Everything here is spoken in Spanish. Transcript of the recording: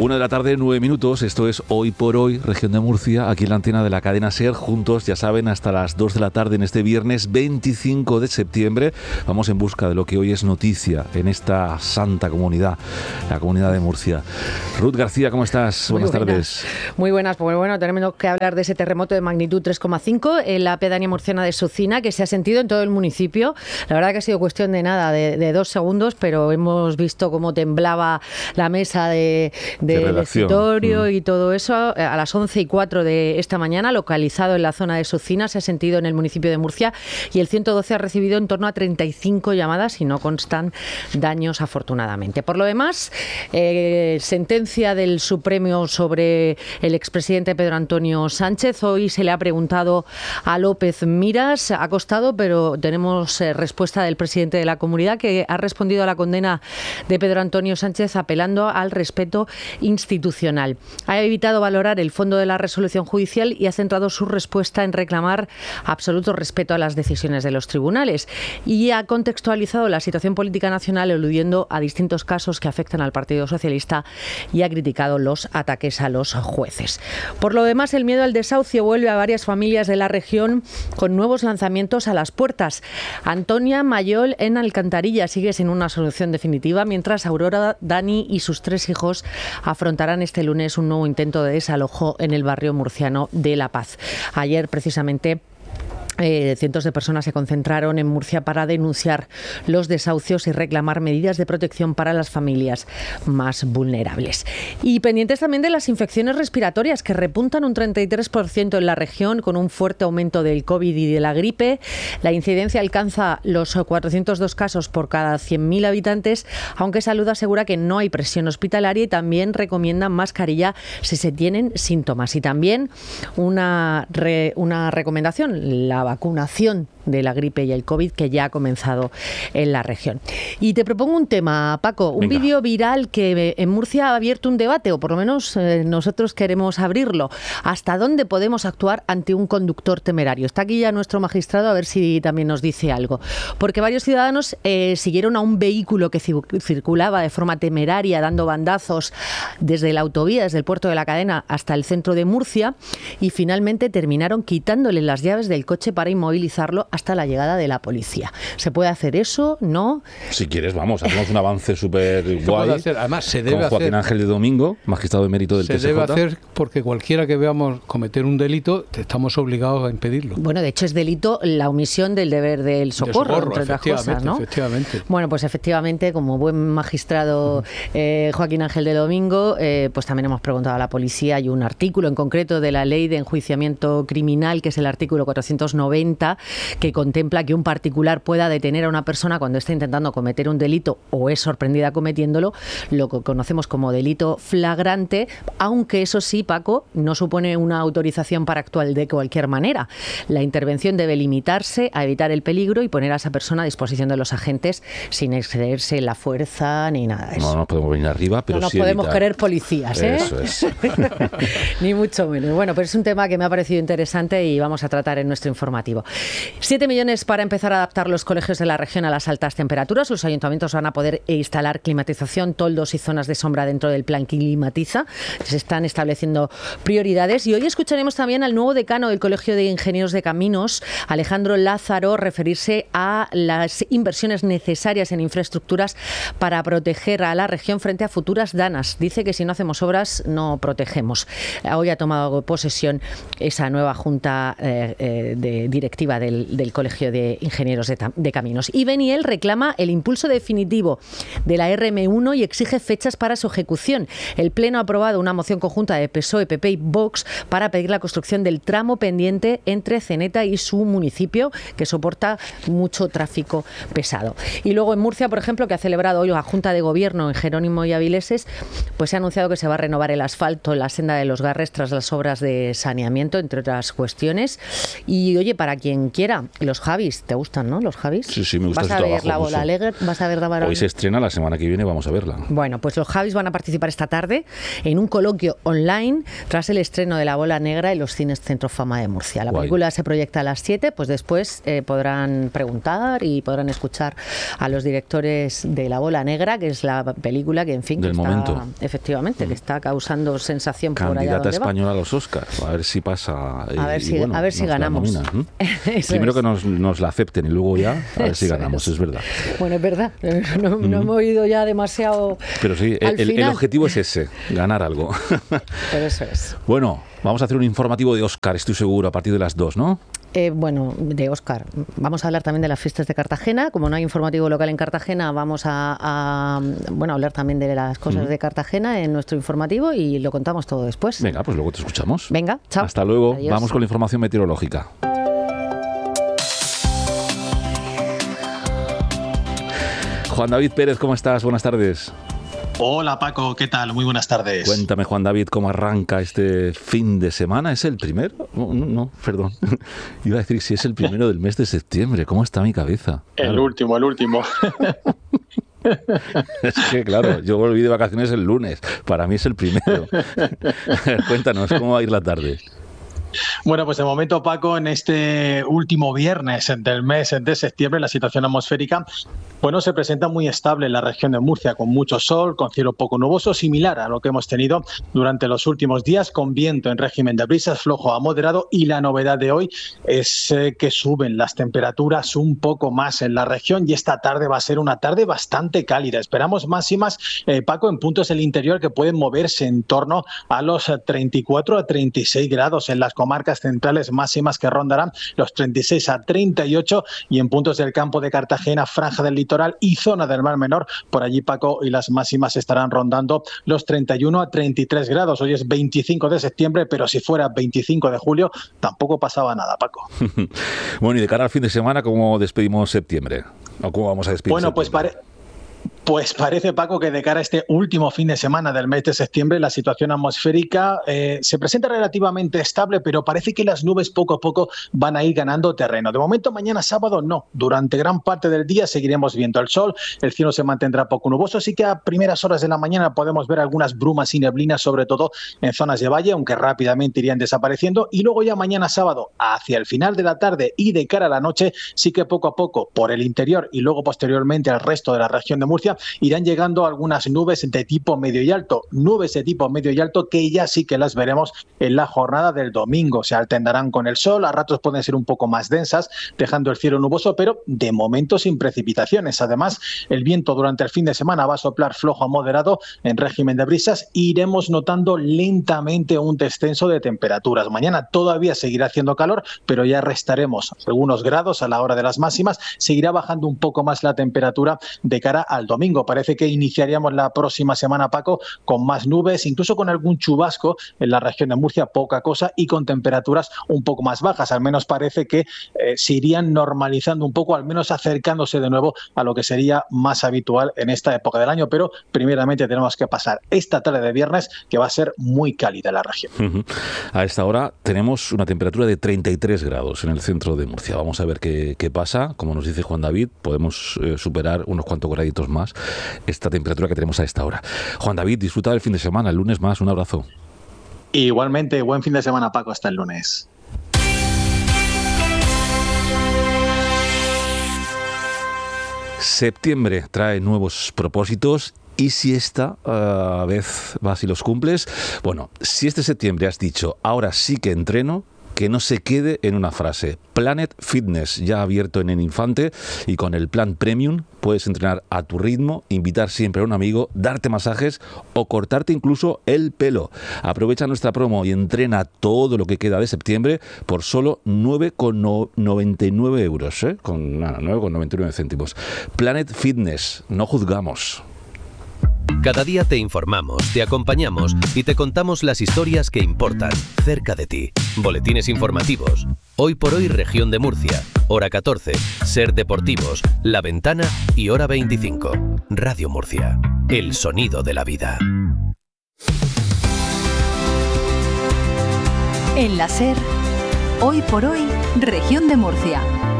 1:09 a.m, esto es Hoy por Hoy, región de Murcia, aquí en la antena de la cadena SER, juntos, ya saben, hasta las 2 de la tarde en este viernes 25 de septiembre. Vamos en busca de lo que hoy es noticia en esta santa comunidad, la comunidad de Murcia. Ruth García, ¿cómo estás? Buenas tardes. Muy buenas, pues bueno, tenemos que hablar de ese terremoto de magnitud 3,5 en la pedanía murciana de Sucina, que se ha sentido en todo el municipio. La verdad que ha sido cuestión de nada, de 2 segundos, pero hemos visto cómo temblaba la mesa del escritorio y todo eso a las 11:04 de esta mañana, localizado en la zona de Sucina. Se ha sentido en el municipio de Murcia y el 112 ha recibido en torno a 35 llamadas y no constan daños, afortunadamente. Por lo demás, sentencia del Supremo sobre el expresidente Pedro Antonio Sánchez. Hoy se le ha preguntado a López Miras, ha costado, pero tenemos respuesta del presidente de la comunidad, que ha respondido a la condena de Pedro Antonio Sánchez apelando al respeto institucional. Ha evitado valorar el fondo de la resolución judicial y ha centrado su respuesta en reclamar absoluto respeto a las decisiones de los tribunales, y ha contextualizado la situación política nacional eludiendo a distintos casos que afectan al Partido Socialista, y ha criticado los ataques a los jueces. Por lo demás, el miedo al desahucio vuelve a varias familias de la región con nuevos lanzamientos a las puertas. Antonia Mayol en Alcantarilla sigue sin una solución definitiva, mientras Aurora, Dani y sus 3 hijos afrontarán este lunes un nuevo intento de desalojo en el barrio murciano de La Paz. Ayer, precisamente, cientos de personas se concentraron en Murcia para denunciar los desahucios y reclamar medidas de protección para las familias más vulnerables. Y pendientes también de las infecciones respiratorias, que repuntan un 33% en la región, con un fuerte aumento del COVID y de la gripe. La incidencia alcanza los 402 casos por cada 100.000 habitantes, aunque Salud asegura que no hay presión hospitalaria y también recomiendan mascarilla si se tienen síntomas. Y también una recomendación, la vacunación de la gripe y el COVID, que ya ha comenzado en la región. Y te propongo un tema, Paco, un vídeo viral que en Murcia ha abierto un debate, o por lo menos nosotros queremos abrirlo. ¿Hasta dónde podemos actuar ante un conductor temerario? Está aquí ya nuestro magistrado, a ver si también nos dice algo. Porque varios ciudadanos siguieron a un vehículo que circulaba de forma temeraria, dando bandazos desde la autovía, desde el puerto de la Cadena hasta el centro de Murcia, y finalmente terminaron quitándole las llaves del coche para inmovilizarlo hasta la llegada de la policía. ¿Se puede hacer eso? ¿No? Si quieres, vamos, hacemos un avance súper guay. Además, se debe con Joaquín hacer. Ángel de Domingo, magistrado emérito del TSJ. Se debe hacer porque cualquiera que veamos cometer un delito, estamos obligados a impedirlo. Bueno, de hecho es delito la omisión del deber del socorro, entre otras cosas, ¿no? Efectivamente. Bueno, pues efectivamente, como buen magistrado Joaquín Ángel de Domingo, pues también hemos preguntado a la policía. Hay un artículo en concreto de la Ley de Enjuiciamiento Criminal, que es el artículo 490, que contempla que un particular pueda detener a una persona cuando está intentando cometer un delito o es sorprendida cometiéndolo, lo que conocemos como delito flagrante, aunque eso sí, Paco, no supone una autorización para actuar de cualquier manera. La intervención debe limitarse a evitar el peligro y poner a esa persona a disposición de los agentes sin excederse en la fuerza ni nada de eso. No nos podemos venir arriba, pero no nos sí podemos evitar. querer policías, ¿eh? Eso es. Ni mucho menos. Bueno, pero es un tema que me ha parecido interesante y vamos a tratar en nuestro informativo. 7 millones para empezar a adaptar los colegios de la región a las altas temperaturas. Los ayuntamientos van a poder instalar climatización, toldos y zonas de sombra dentro del plan Climatiza. Se están estableciendo prioridades. Y hoy escucharemos también al nuevo decano del Colegio de Ingenieros de Caminos, Alejandro Lázaro, referirse a las inversiones necesarias en infraestructuras para proteger a la región frente a futuras danas. Dice que si no hacemos obras, no protegemos. Hoy ha tomado posesión esa nueva junta directiva del Colegio de Ingenieros de Caminos. Y Beniel reclama el impulso definitivo de la RM1 y exige fechas para su ejecución. El Pleno ha aprobado una moción conjunta de PSOE, PP y Vox para pedir la construcción del tramo pendiente entre Ceneta y su municipio, que soporta mucho tráfico pesado. Y luego en Murcia, por ejemplo, que ha celebrado hoy la Junta de Gobierno en Jerónimo y Avileses, pues se ha anunciado que se va a renovar el asfalto en la senda de los Garres tras las obras de saneamiento, entre otras cuestiones. Y oye, Oye, para quien quiera, los Javis, ¿te gustan, no? Los Javis. Sí, me gusta ¿Vas su a ver trabajo la bola mucho. alegre? ¿Vas a ver la bola? Hoy se estrena, la semana que viene vamos a verla. Bueno, pues los Javis van a participar esta tarde en un coloquio online tras el estreno de La Bola Negra en los cines Centro Fama de Murcia. La Guay. película se proyecta a las 7, pues después podrán preguntar y podrán escuchar a los directores de La Bola Negra, que es la película que, en fin, Del que momento. Efectivamente, que está causando sensación por allá Candidata donde va. española a los Oscars. A ver si pasa. A ver si nos la ganamos. nominan. Eso Primero es. que nos la acepten y luego ya a ver si Eso ganamos, es verdad. Bueno, es verdad. No hemos ido ya demasiado. Pero sí, al el final. objetivo es ese, ganar algo. Pero eso es. Bueno, vamos a hacer un informativo de Oscar, estoy seguro, a partir de las 2, ¿no? Bueno, de Óscar. Vamos a hablar también de las fiestas de Cartagena. Como no hay informativo local en Cartagena, vamos a hablar también de las cosas de Cartagena en nuestro informativo y lo contamos todo después. Venga, pues luego te escuchamos. Venga, chao. Hasta luego. Adiós. Vamos con la información meteorológica. Juan David Pérez, ¿cómo estás? Buenas tardes. Hola Paco, ¿qué tal? Muy buenas tardes. Cuéntame, Juan David, ¿cómo arranca este fin de semana? ¿Es el primero? No, perdón. Iba a decir si es el primero del mes de septiembre. ¿Cómo está mi cabeza? El último. Es que, claro, yo volví de vacaciones el lunes. Para mí es el primero. Cuéntanos, ¿cómo va a ir la tarde? Bueno, pues de momento, Paco, en este último viernes del mes de septiembre, la situación atmosférica, bueno, se presenta muy estable en la región de Murcia, con mucho sol, con cielo poco nuboso, similar a lo que hemos tenido durante los últimos días, con viento en régimen de brisas flojo a moderado, y la novedad de hoy es que suben las temperaturas un poco más en la región y esta tarde va a ser una tarde bastante cálida. Esperamos máximas, Paco, en puntos del interior que pueden moverse en torno a los 34 a 36 grados en las comarcas centrales, máximas que rondarán los 36 a 38, y en puntos del campo de Cartagena, franja del litoral y zona del Mar Menor, por allí, Paco, y las máximas estarán rondando los 31 a 33 grados. Hoy es 25 de septiembre, pero si fuera 25 de julio tampoco pasaba nada, Paco. Bueno, y de cara al fin de semana, ¿cómo despedimos septiembre? ¿O cómo vamos a despedir Bueno, septiembre? Pues parece, Paco, que de cara a este último fin de semana del mes de septiembre, la situación atmosférica se presenta relativamente estable, pero parece que las nubes poco a poco van a ir ganando terreno. De momento, mañana sábado no. Durante gran parte del día seguiremos viendo el sol, el cielo se mantendrá poco nuboso, así que a primeras horas de la mañana podemos ver algunas brumas y neblinas, sobre todo en zonas de valle, aunque rápidamente irían desapareciendo. Y luego ya mañana sábado, hacia el final de la tarde y de cara a la noche, sí que poco a poco, por el interior y luego posteriormente al resto de la región de Murcia, irán llegando algunas nubes de tipo medio y alto, que ya sí que las veremos en la jornada del domingo. Se alternarán con el sol, a ratos pueden ser un poco más densas, dejando el cielo nuboso, pero de momento sin precipitaciones. Además, el viento durante el fin de semana va a soplar flojo a moderado en régimen de brisas. Iremos notando lentamente un descenso de temperaturas. Mañana todavía seguirá haciendo calor, pero ya restaremos algunos grados a la hora de las máximas. Seguirá bajando un poco más la temperatura de cara al domingo. Parece que iniciaríamos la próxima semana, Paco, con más nubes, incluso con algún chubasco en la región de Murcia, poca cosa, y con temperaturas un poco más bajas. Al menos parece que se irían normalizando un poco, al menos acercándose de nuevo a lo que sería más habitual en esta época del año. Pero primeramente tenemos que pasar esta tarde de viernes, que va a ser muy cálida en la región. A esta hora tenemos una temperatura de 33 grados en el centro de Murcia. Vamos a ver qué pasa. Como nos dice Juan David, podemos superar unos cuantos graditos más esta temperatura que tenemos a esta hora. Juan David, disfruta del fin de semana, el lunes más, un abrazo. Igualmente, buen fin de semana, Paco, hasta el lunes. Septiembre trae nuevos propósitos. ¿Y si esta vez vas y los cumples? Bueno, si este septiembre has dicho, ahora sí que entreno, que no se quede en una frase. Planet Fitness ya ha abierto en Infante, y con el plan Premium puedes entrenar a tu ritmo, invitar siempre a un amigo, darte masajes o cortarte incluso el pelo. Aprovecha nuestra promo y entrena todo lo que queda de septiembre por solo 9,99 euros, con 9,99 céntimos. Planet Fitness, no juzgamos. Cada día te informamos, te acompañamos y te contamos las historias que importan cerca de ti. Boletines informativos. Hoy por hoy, Región de Murcia. Hora 14. Ser Deportivos. La Ventana y Hora 25. Radio Murcia. El sonido de la vida. En la SER, Hoy por hoy, Región de Murcia.